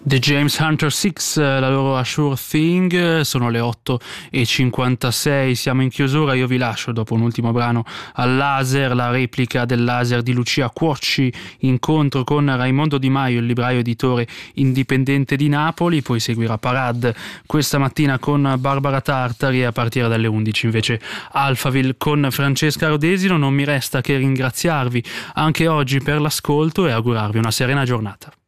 The James Hunter 6, la loro A Sure Thing. Sono le 8:56, siamo in chiusura. Io vi lascio dopo un ultimo brano al laser, la replica del laser di Lucia Cuocci, incontro con Raimondo Di Maio, il libraio editore indipendente di Napoli. Poi seguirà Parade questa mattina con Barbara Tartari e a partire dalle 11 invece Alphaville con Francesca Rodesino. Non mi resta che ringraziarvi anche oggi per l'ascolto e augurarvi una serena giornata.